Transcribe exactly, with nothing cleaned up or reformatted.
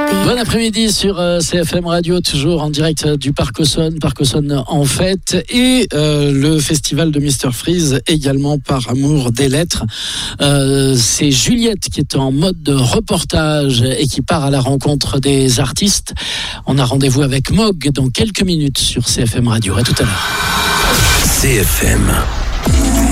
Bon après-midi sur euh, C F M Radio, toujours en direct euh, du Parc Auxonne, Parc Auxonne en fête, et euh, le festival de mister Freeze également par amour des lettres. Euh, c'est Juliette qui est en mode de reportage et qui part à la rencontre des artistes. On a rendez-vous avec Mog dans quelques minutes sur C F M Radio. À tout à l'heure. C F M.